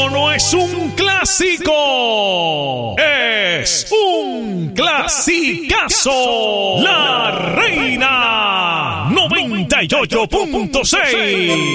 No es un clásico, es un clasicazo. La Reina 98.6.